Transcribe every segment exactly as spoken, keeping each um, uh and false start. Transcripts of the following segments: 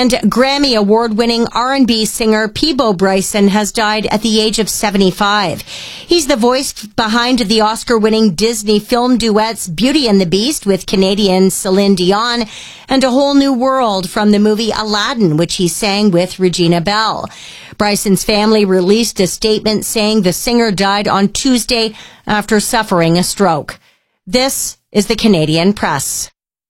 And Grammy Award-winning R and B singer Peabo Bryson has died at the age of seventy-five. He's the voice behind the Oscar-winning Disney film duets Beauty and the Beast with Canadian Celine Dion and A Whole New World from the movie Aladdin, which he sang with Regina Bell. Bryson's family released a statement saying the singer died on Tuesday after suffering a stroke. This is the Canadian Press.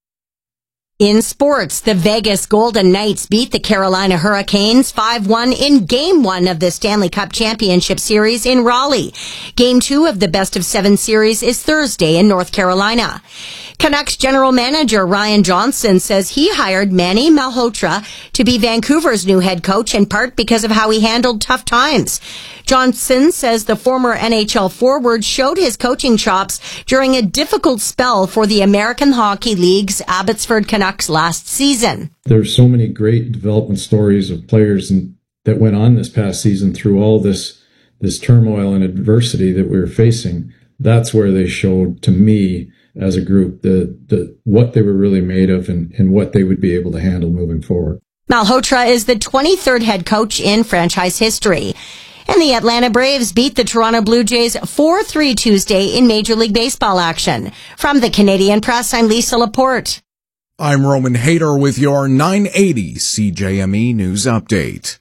In sports, the Vegas Golden Knights beat the Carolina Hurricanes five one in Game one of the Stanley Cup Championship Series in Raleigh. Game two of the Best of Seven Series is Thursday in North Carolina. Canucks general manager Ryan Johnson says he hired Manny Malhotra to be Vancouver's new head coach in part because of how he handled tough times. Johnson says the former N H L forward showed his coaching chops during a difficult spell for the American Hockey League's Abbotsford Canucks last season. There's so many great development stories of players and, that went on this past season through all this this turmoil and adversity that we were facing. That's where they showed, to me, as a group, the, the what they were really made of and, and what they would be able to handle moving forward. Malhotra is the twenty-third head coach in franchise history. And the Atlanta Braves beat the Toronto Blue Jays four three Tuesday in Major League Baseball action. From the Canadian Press, I'm Lisa Laporte. I'm Roman Hayter with your nine eighty C J M E News Update.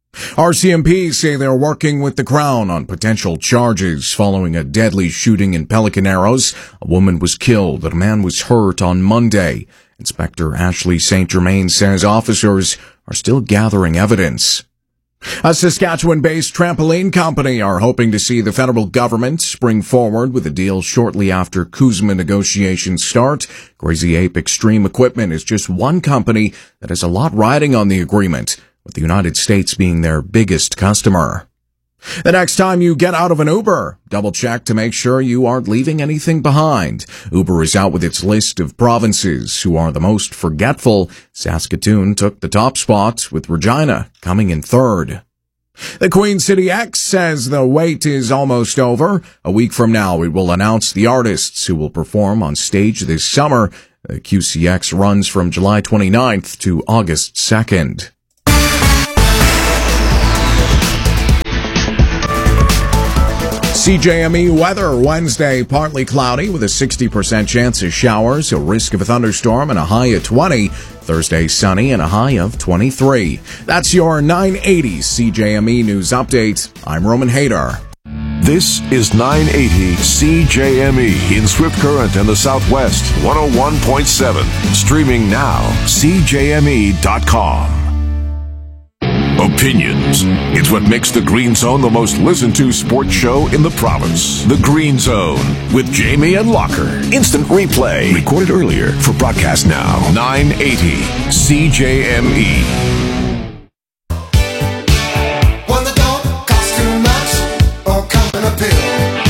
R C M P say they're working with the Crown on potential charges following a deadly shooting in Pelican Arrows. A woman was killed and a man was hurt on Monday. Inspector Ashley Saint Germain says officers are still gathering evidence. A Saskatchewan-based trampoline company are hoping to see the federal government spring forward with a deal shortly after CUSMA negotiations start. Crazy Ape Extreme Equipment is just one company that has a lot riding on the agreement, with the United States being their biggest customer. The next time you get out of an Uber, double check to make sure you aren't leaving anything behind. Uber is out with its list of provinces who are the most forgetful. Saskatoon took the top spot, with Regina coming in third. The Queen City X says the wait is almost over. A week from now, we will announce the artists who will perform on stage this summer. The Q C X runs from July twenty-ninth to August second. C J M E weather Wednesday, partly cloudy with a sixty percent chance of showers, a risk of a thunderstorm and a high of twenty. Thursday sunny and a high of twenty-three. That's your nine eighty C J M E News Update. I'm Roman Hayter. This is nine eighty C J M E in Swift Current and the Southwest, one oh one point seven. Streaming now, C J M E dot com. Opinions. It's what makes The Green Zone the most listened to sports show in the province. The Green Zone with Jamie and Locker. Instant replay. Recorded earlier for broadcast now. nine eighty C J M E. When the don't cost too much or come in a pill.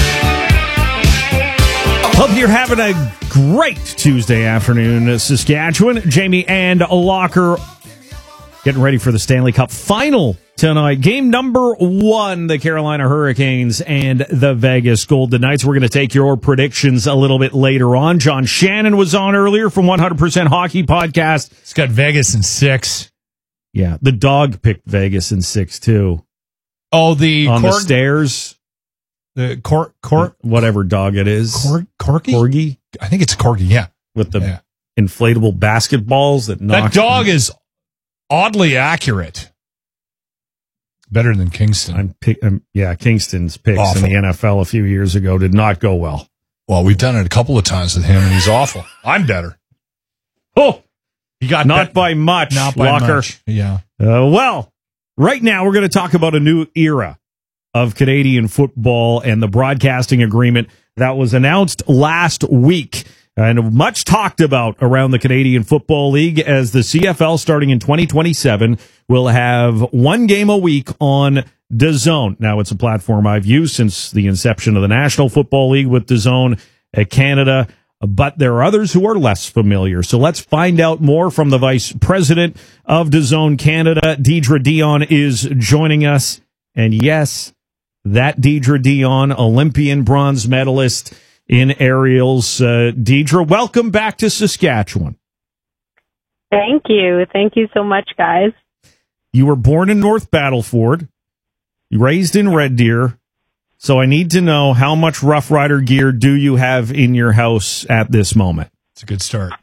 Hope you're having a great Tuesday afternoon, Saskatchewan. Jamie and Locker getting ready for the Stanley Cup final tonight. Game number one, the Carolina Hurricanes and the Vegas Golden Knights. We're going to take your predictions a little bit later on. John Shannon was on earlier from one hundred percent Hockey Podcast. It's got Vegas in six. Yeah, the dog picked Vegas in six, too. Oh, the... On cor- the stairs. The cor- cor- Whatever dog it is. Cor- corgi? Corgi? I think it's a corgi, yeah. With the yeah. inflatable basketballs that knock... That dog is... oddly accurate. Better than Kingston. I'm pick, um, yeah, Kingston's picks awful. In the N F L a few years ago did not go well. Well, we've done it a couple of times with him, and he's awful. I'm better. Oh, you got not bet- by much, not by Locker. much. Yeah. Uh, well, right now we're going to talk about a new era of Canadian football and the broadcasting agreement that was announced last week. And much talked about around the Canadian Football League as the C F L starting in twenty twenty-seven will have one game a week on DAZN. Now, it's a platform I've used since the inception of the National Football League with DAZN at Canada, but there are others who are less familiar. So let's find out more from the Vice President of DAZN Canada. Deidre Dion is joining us. And yes, that Deidre Dion, Olympian bronze medalist in aerials. Uh, Deidre, welcome back to Saskatchewan. Thank you. Thank you so much, guys. You were born in North Battleford, raised in Red Deer, so I need to know how much Rough Rider gear do you have in your house at this moment? It's a good start.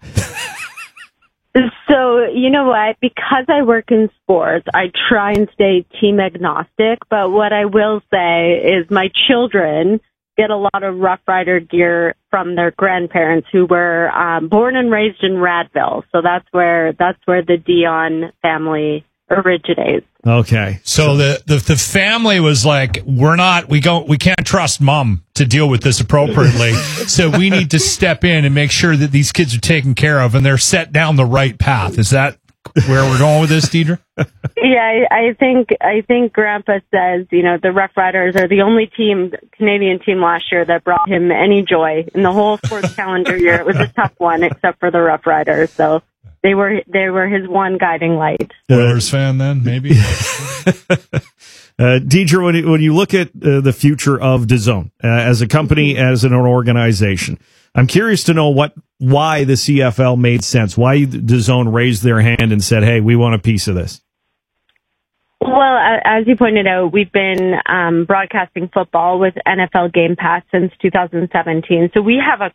So, you know what? Because I work in sports, I try and stay team agnostic. But what I will say is my children get a lot of Rough Rider gear from their grandparents who were um, born and raised in Radville. So that's where that's where the Dion family originates. Okay. So the, the the family was like, we're not, we go, we can't trust mom to deal with this appropriately. So we need to step in and make sure that these kids are taken care of and they're set down the right path. Is that where we're going with this, Deidre? Yeah, I, I think I think Grandpa says, you know, the Rough Riders are the only team, Canadian team last year that brought him any joy in the whole sports calendar year. It was a tough one, except for the Rough Riders. So they were they were his one guiding light. Oilers fan, then maybe. Uh, Deidre, when you, when you look at uh, the future of DAZN uh, as a company, as an organization, I'm curious to know what why the C F L made sense, why DAZN raised their hand and said, hey, we want a piece of this. Well, as you pointed out, we've been um, broadcasting football with N F L Game Pass since two thousand seventeen. So we have a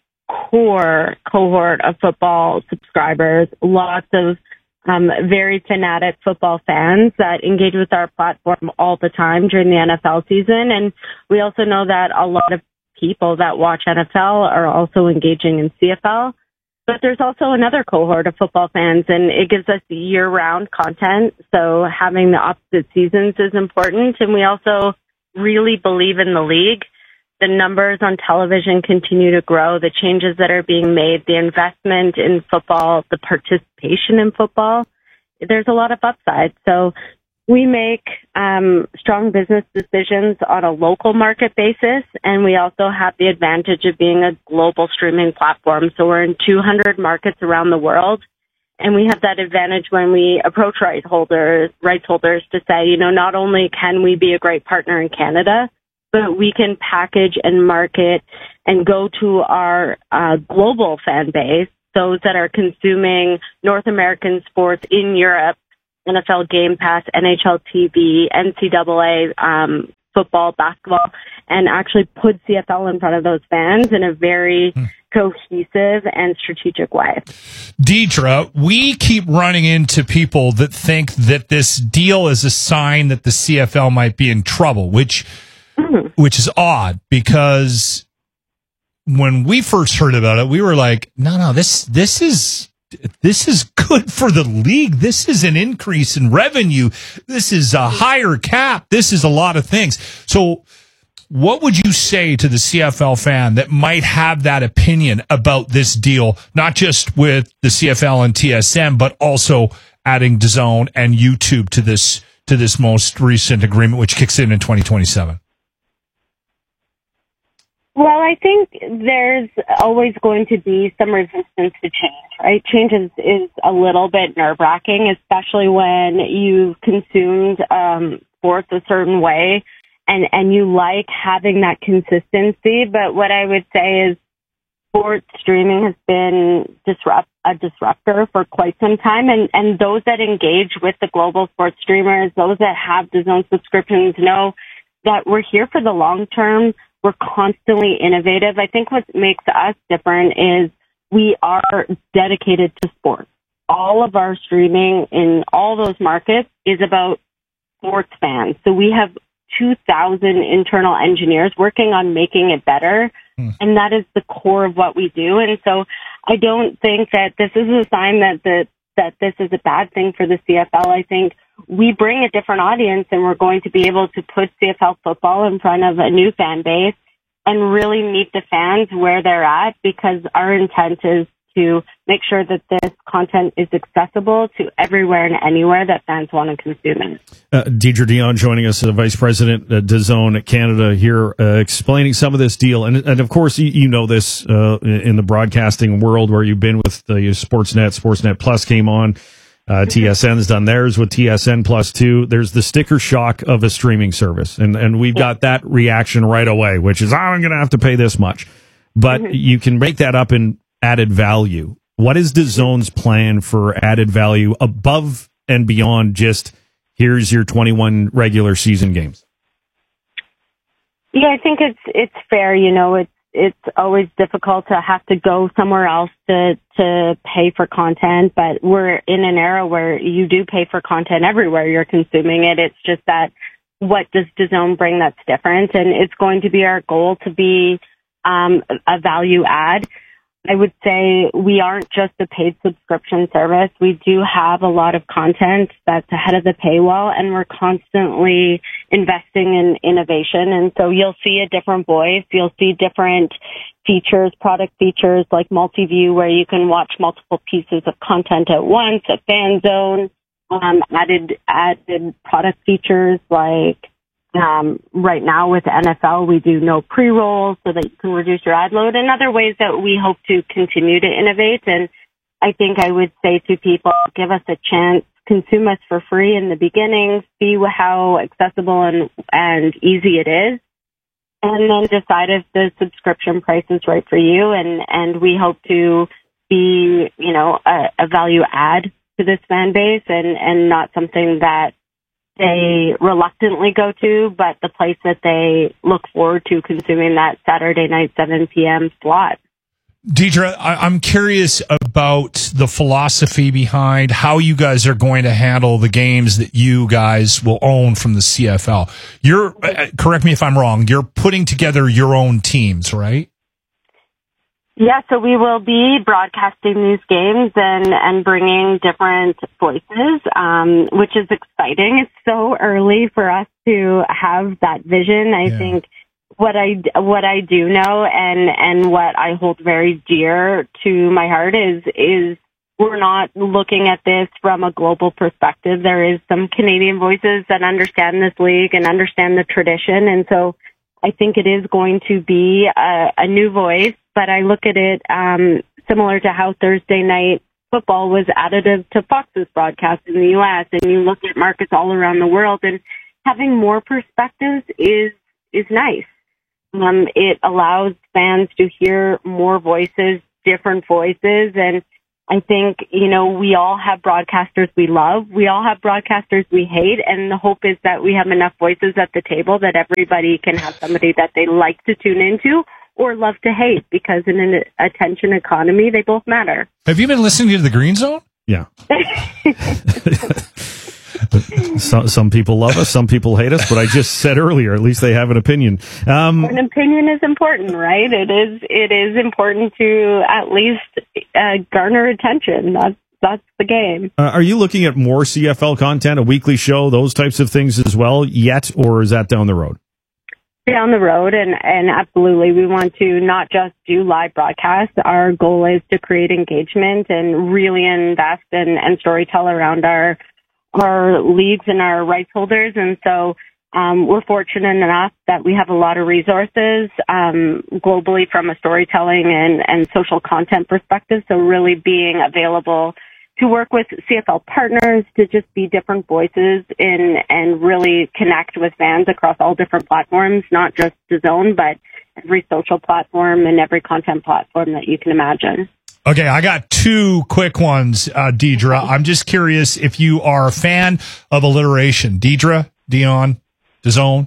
core cohort of football subscribers, lots of Um, very fanatic football fans that engage with our platform all the time during the N F L season. And we also know that a lot of people that watch N F L are also engaging in C F L. But there's also another cohort of football fans, and it gives us year-round content. So having the opposite seasons is important. And we also really believe in the league. The numbers on television continue to grow, the changes that are being made, the investment in football, the participation in football. There's a lot of upside. So we make um, strong business decisions on a local market basis, and we also have the advantage of being a global streaming platform. So we're in two hundred markets around the world, and we have that advantage when we approach rights holders, rights holders to say, you know, not only can we be a great partner in Canada, but we can package and market and go to our uh, global fan base, those that are consuming North American sports in Europe, N F L Game Pass, N H L T V, N C double A, um, football, basketball, and actually put C F L in front of those fans in a very hmm. cohesive and strategic way. Deidre, we keep running into people that think that this deal is a sign that the C F L might be in trouble, which Mm-hmm. which is odd because when we first heard about it, we were like, no, no, this, this is, this is good for the league. This is an increase in revenue. This is a higher cap. This is a lot of things. So what would you say to the C F L fan that might have that opinion about this deal, not just with the C F L and T S N, but also adding DAZN and YouTube to this, to this most recent agreement, which kicks in in twenty twenty-seven? Well, I think there's always going to be some resistance to change, right? Change is, is a little bit nerve-wracking, especially when you've consumed um, sports a certain way and, and you like having that consistency. But what I would say is sports streaming has been disrupt a disruptor for quite some time. And, and those that engage with the global sports streamers, those that have DAZN subscriptions know that we're here for the long term. We're constantly innovative. I think what makes us different is we are dedicated to sports. All of our streaming in all those markets is about sports fans. So we have two thousand internal engineers working on making it better. Hmm. And that is the core of what we do. And so I don't think that this is a sign that the, that this is a bad thing for the C F L. I think we bring a different audience, and we're going to be able to put C F L football in front of a new fan base and really meet the fans where they're at, because our intent is to make sure that this content is accessible to everywhere and anywhere that fans want to consume it. Uh, Deidre Dion joining us, the Vice President at DAZN Canada here, uh, explaining some of this deal. And, and of course, you, you know this uh, in the broadcasting world where you've been with uh, Sportsnet. Sportsnet Plus came on. Uh, T S N's done theirs with T S N Plus two. There's the sticker shock of a streaming service. And, and we've got that reaction right away, which is, oh, I'm going to have to pay this much. But mm-hmm. you can make that up in added value. What is DAZN's plan for added value above and beyond just here's your twenty-one regular season games? Yeah, I think it's it's fair. You know, it's it's always difficult to have to go somewhere else to to pay for content, but we're in an era where you do pay for content everywhere you're consuming it. It's just that what does DAZN bring that's different? And it's going to be our goal to be um, a value add. I would say we aren't just a paid subscription service. We do have a lot of content that's ahead of the paywall, and we're constantly investing in innovation. And so you'll see a different voice. You'll see different features, product features like multi-view, where you can watch multiple pieces of content at once, a fan zone, um, added, added product features like Um, right now with N F L, we do no pre-rolls so that you can reduce your ad load, and other ways that we hope to continue to innovate. And I think I would say to people, give us a chance, consume us for free in the beginning, see how accessible and, and easy it is, and then decide if the subscription price is right for you. And, and we hope to be, you know, a, a value add to this fan base and, and not something that they reluctantly go to, but the place that they look forward to consuming that Saturday night, seven p.m. slot. Deidre, I, I'm curious about the philosophy behind how you guys are going to handle the games that you guys will own from the C F L. You're, uh, correct me if I'm wrong, you're putting together your own teams, right? Yeah, so we will be broadcasting these games and, and bringing different voices, um, which is exciting. It's so early for us to have that vision. I yeah. think what I, what I do know and, and what I hold very dear to my heart is, is we're not looking at this from a global perspective. There is some Canadian voices that understand this league and understand the tradition. And so I think it is going to be a, a new voice, but I look at it um, similar to how Thursday night football was additive to Fox's broadcast in the U S, and you look at markets all around the world, and having more perspectives is is nice. Um, it allows fans to hear more voices, different voices, and I think, you know, we all have broadcasters we love. We all have broadcasters we hate, and the hope is that we have enough voices at the table that everybody can have somebody that they like to tune into or love to hate, because in an attention economy, they both matter. Have you been listening to The Green Zone? Yeah. some, some people love us, some people hate us, but I just said earlier, at least they have an opinion. Um, an opinion is important, right? It is, it is important to at least uh, garner attention. That's, that's the game. Uh, are you looking at more C F L content, a weekly show, those types of things as well yet, or is that down the road? Down the road, and, and absolutely, we want to not just do live broadcasts. Our goal is to create engagement and really invest and, and storytell around our our leagues and our rights holders. And so um, we're fortunate enough that we have a lot of resources um, globally from a storytelling and, and social content perspective. So really being available to work with C F L partners, to just be different voices in and really connect with fans across all different platforms, not just DAZN, but every social platform and every content platform that you can imagine. Okay, I got two quick ones, uh, Deidre. I'm just curious if you are a fan of alliteration. Deidre, Dion, DAZN.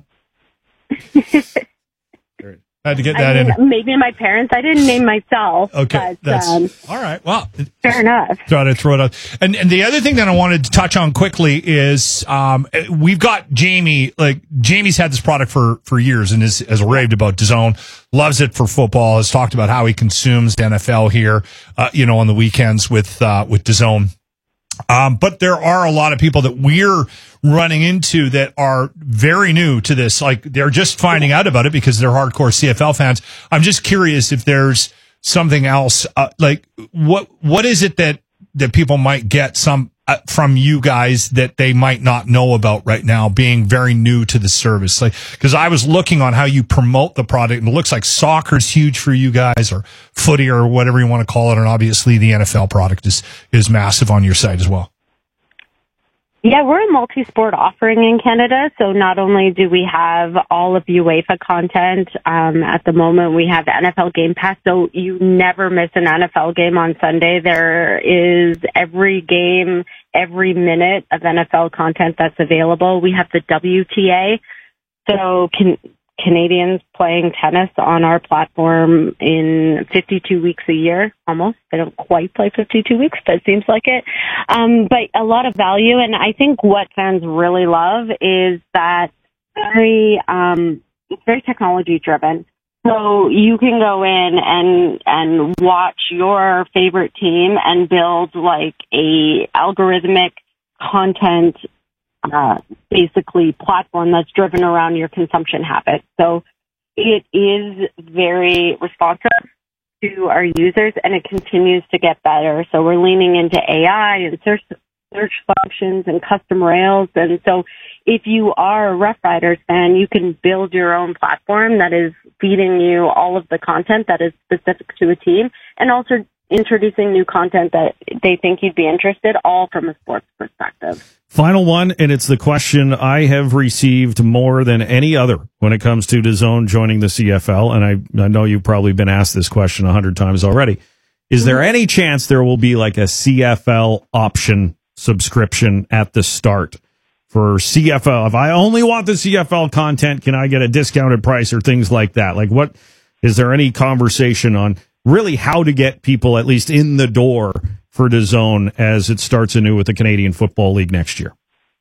I had to get that I mean, in. Maybe my parents. I didn't name myself. Okay, but, that's um, all right. Well, fair enough. Try to throw it out. And and the other thing that I wanted to touch on quickly is um we've got Jamie. Like Jamie's had this product for for years and is has raved about DAZN. Loves it for football. Has talked about how he consumes the N F L here. Uh, you know, on the weekends with uh, with DAZN. Um, but there are a lot of people that we're running into that are very new to this. Like they're just finding out about it because they're hardcore C F L fans. I'm just curious if there's something else, uh, like what, what is it that, that people might get some uh, from you guys that they might not know about right now, being very new to the service? Like, cause I was looking on how you promote the product, and it looks like soccer's huge for you guys, or footy, or whatever you want to call it. And obviously the N F L product is, is massive on your site as well. Yeah, we're a multi-sport offering in Canada. So not only do we have all of UEFA content, um, at the moment we have N F L Game Pass. So you never miss an N F L game on Sunday. There is every game, every minute of N F L content that's available. We have the W T A. So can, Canadians playing tennis on our platform in fifty-two weeks a year, almost. They don't quite play fifty-two weeks, but it seems like it. Um, but a lot of value, and I think what fans really love is that very, um, it's very technology driven. So you can go in and and watch your favorite team and build like a algorithmic content Uh, basically platform that's driven around your consumption habits. So it is very responsive to our users, and it continues to get better. So we're leaning into A I and search search functions and custom rails. And so if you are a Rough Riders fan, you can build your own platform that is feeding you all of the content that is specific to a team, and also introducing new content that they think you'd be interested, all from a sports perspective. Final one, and it's the question I have received more than any other when it comes to DAZN joining the C F L, and I, I know you've probably been asked this question a hundred times already. Is there any chance there will be like a C F L option subscription at the start for C F L? If I only want the C F L content, can I get a discounted price or things like that? Like, what is there any conversation on really how to get people at least in the door for DAZN as it starts anew with the Canadian Football League next year?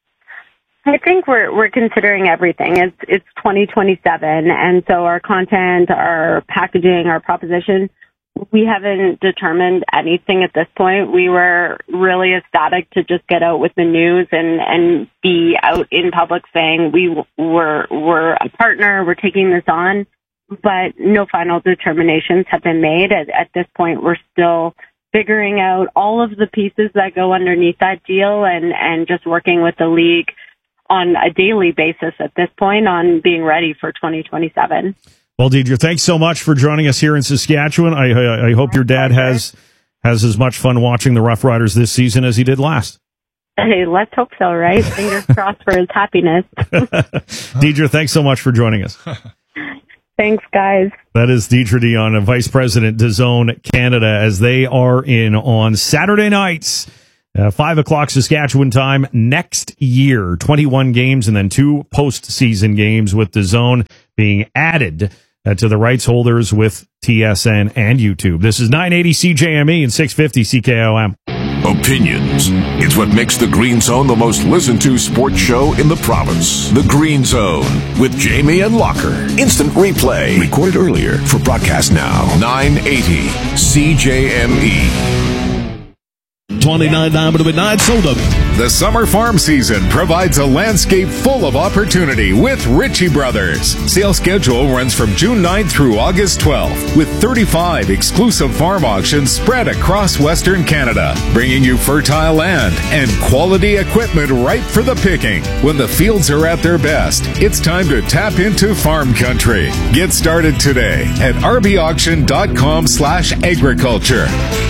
I think we're we're considering everything. It's it's twenty twenty-seven, and so our content, our packaging, our proposition, we haven't determined anything at this point. We were really ecstatic to just get out with the news and and be out in public saying we were we're a partner, we're taking this on, but no final determinations have been made. At, at this point, we're still figuring out all of the pieces that go underneath that deal, and, and just working with the league on a daily basis at this point on being ready for twenty twenty-seven. Well, Deidre, thanks so much for joining us here in Saskatchewan. I, I, I hope your dad has has as much fun watching the Rough Riders this season as he did last. Hey, let's hope so, right? Fingers crossed for his happiness. Deidre, thanks so much for joining us. Thanks, guys. That is Deidre Dion, Vice President, DAZN Canada, as they are in on Saturday nights, uh, five o'clock Saskatchewan time next year. twenty-one games and then two postseason games with DAZN being added uh, to the rights holders with T S N and YouTube. This is nine eighty C J M E and six fifty C K O M. Opinions. It's what makes the Green Zone the most listened to sports show in the province. The Green Zone with Jamie and Locker. Instant replay. Recorded earlier for broadcast now. nine eighty C J M E. twenty-nine Diamond Midnight sold up. The summer farm season provides a landscape full of opportunity with Ritchie Brothers. Sale schedule runs from June ninth through August twelfth, with thirty-five exclusive farm auctions spread across Western Canada, bringing you fertile land and quality equipment ripe for the picking. When the fields are at their best, it's time to tap into farm country. Get started today at r b auction dot com slash agriculture.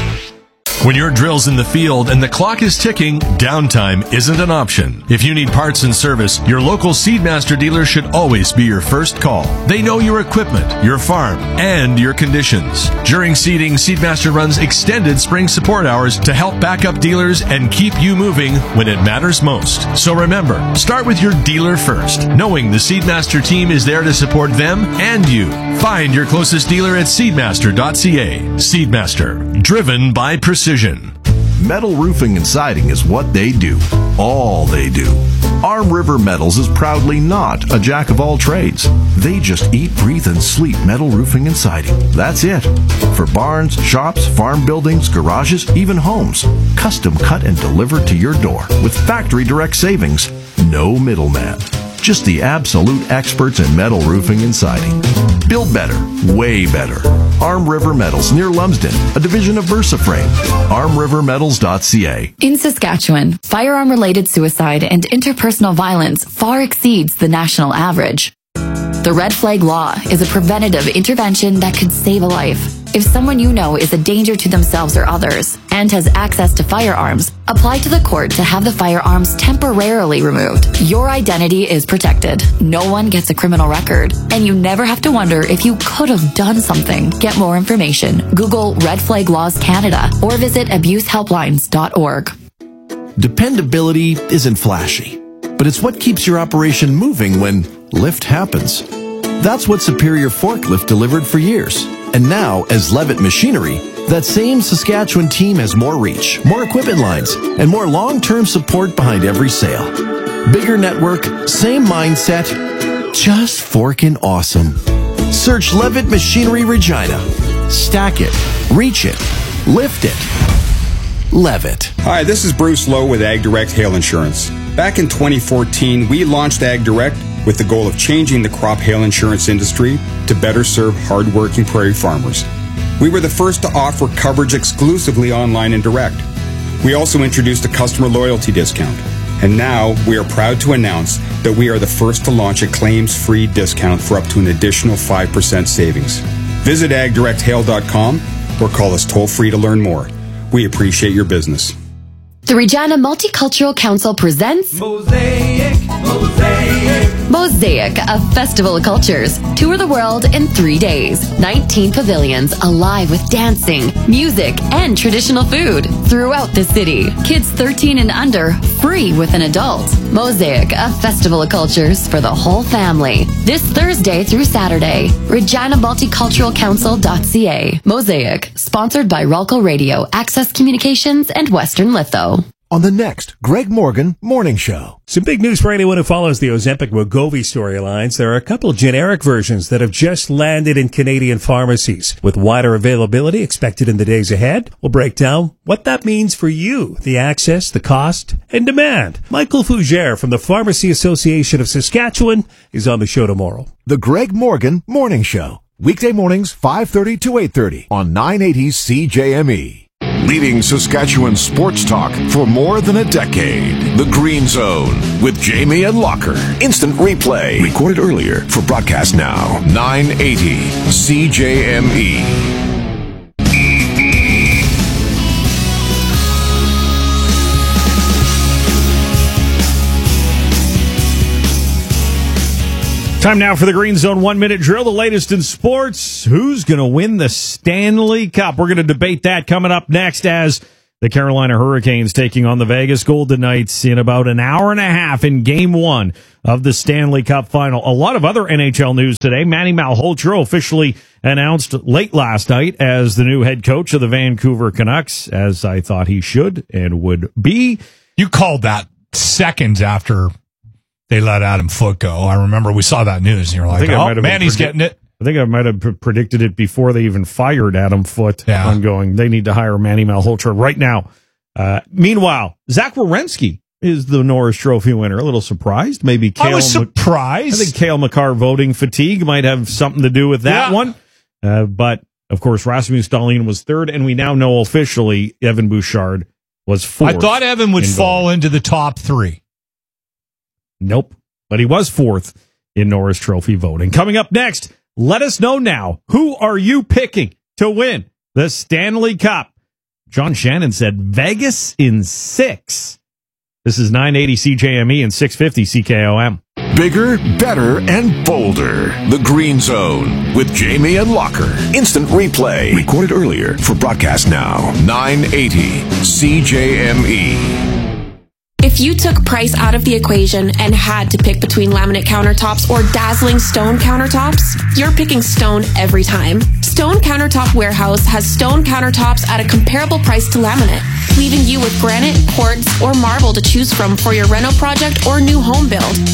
When your drill's in the field and the clock is ticking, downtime isn't an option. If you need parts and service, your local Seedmaster dealer should always be your first call. They know your equipment, your farm, and your conditions. During seeding, Seedmaster runs extended spring support hours to help back up dealers and keep you moving when it matters most. So remember, start with your dealer first, knowing the Seedmaster team is there to support them and you. Find your closest dealer at seedmaster dot c a. Seedmaster, driven by precision. Metal roofing and siding is what they do. All they do. Arm River Metals is proudly not a jack of all trades. They just eat, breathe, and sleep metal roofing and siding. That's it. For barns, shops, farm buildings, garages, even homes. Custom cut and delivered to your door with factory direct savings. No middleman. Just the absolute experts in metal roofing and siding. Build better, way better. Arm River Metals near Lumsden, a division of VersaFrame. arm river metals dot c a. In Saskatchewan, firearm-related suicide and interpersonal violence far exceeds the national average. The Red Flag Law is a preventative intervention that could save a life. If someone you know is a danger to themselves or others and has access to firearms, apply to the court to have the firearms temporarily removed. Your identity is protected. No one gets a criminal record, and you never have to wonder if you could have done something. Get more information. Google Red Flag Laws Canada or visit abuse helplines dot org. Dependability isn't flashy, but it's what keeps your operation moving when lift happens. That's what Superior Forklift delivered for years. And now, as Levitt Machinery, that same Saskatchewan team has more reach, more equipment lines, and more long-term support behind every sale. Bigger network, same mindset, just forkin' awesome. Search Levitt Machinery Regina. Stack it, reach it, lift it. Levitt. Hi, this is Bruce Lowe with Ag Direct Hail Insurance. Back in twenty fourteen, we launched Ag Direct with the goal of changing the crop hail insurance industry to better serve hardworking prairie farmers. We were the first to offer coverage exclusively online and direct. We also introduced a customer loyalty discount. And now we are proud to announce that we are the first to launch a claims-free discount for up to an additional five percent savings. Visit ag direct hail dot com or call us toll-free to learn more. We appreciate your business. The Regina Multicultural Council presents Mosaic, Mosaic. Mosaic, a festival of cultures. Tour the world in three days. nineteen pavilions alive with dancing, music, and traditional food throughout the city. Kids thirteen and under, free with an adult. Mosaic, a festival of cultures for the whole family. This Thursday through Saturday. Regina Multicultural Council dot c a. Mosaic, sponsored by Ralco Radio, Access Communications, and Western Litho. On the next Greg Morgan Morning Show. Some big news for anyone who follows the Ozempic-Wegovy storylines. There are a couple of generic versions that have just landed in Canadian pharmacies. With wider availability expected in the days ahead, we'll break down what that means for you, the access, the cost, and demand. Michael Fougere from the Pharmacy Association of Saskatchewan is on the show tomorrow. The Greg Morgan Morning Show. Weekday mornings, five thirty to eight thirty on nine eighty C J M E. Leading Saskatchewan sports talk for more than a decade. The Green Zone with Jamie and Locker. Instant replay. Recorded earlier for broadcast now. nine eighty C J M E. Time now for the Green Zone one-minute drill, the latest in sports. Who's going to win the Stanley Cup? We're going to debate that coming up next as the Carolina Hurricanes taking on the Vegas Golden Knights in about an hour and a half in Game one of the Stanley Cup Final. A lot of other N H L news today. Manny Malhotra officially announced late last night as the new head coach of the Vancouver Canucks, as I thought he should and would be. You called that seconds after they let Adam Foote go. I remember we saw that news, and you're like, oh, man, he's getting it. I think I might have p- predicted it before they even fired Adam Foote yeah. on going, they need to hire Manny Malhotra right now. Uh, meanwhile, Zach Werenski is the Norris Trophy winner. A little surprised. Maybe Cale I was surprised. I think Cale Makar voting fatigue might have something to do with that yeah. one. Uh, but, of course, Rasmus Dahlin was third, and we now know officially Evan Bouchard was fourth. I thought Evan would in fall voting. into the top three. Nope. But he was fourth in Norris Trophy voting. Coming up next, let us know now, who are you picking to win the Stanley Cup? John Shannon said Vegas in six. This is nine eighty C J M E and six fifty C K O M. Bigger, better, and bolder. The Green Zone with Jamie and Locker. Instant replay. Recorded earlier for broadcast now. nine eighty C J M E. If you took price out of the equation and had to pick between laminate countertops or dazzling stone countertops, you're picking stone every time. Stone Countertop Warehouse has stone countertops at a comparable price to laminate, leaving you with granite, quartz, or marble to choose from for your reno project or new home build.